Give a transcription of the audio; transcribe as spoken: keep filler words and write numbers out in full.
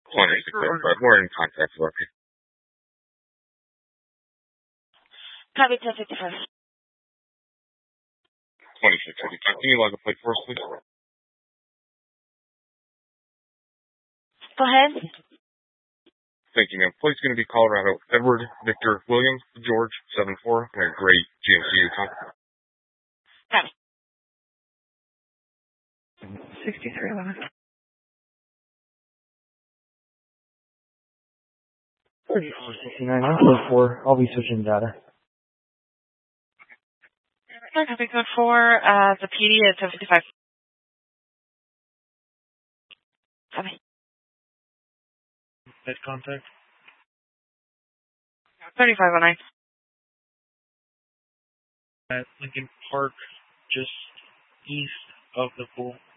twenty-six thirty-five. We're in contact with you. Copy ten fifty-five. twenty-six fifty-five. Can you log a plate for us, please? Go ahead. Thank you, ma'am. Plate's going to be Colorado Edward Victor Williams George seven four in a gray G M C Yukon. Copy. sixty-three eleven. thirty-four sixty-nine. I'm code four. I'll be switching data. Copy code four. Uh, the P D at ten fifty-five. Copy. Head contact. thirty-five oh nine. At Lincoln Park, just east of the pool.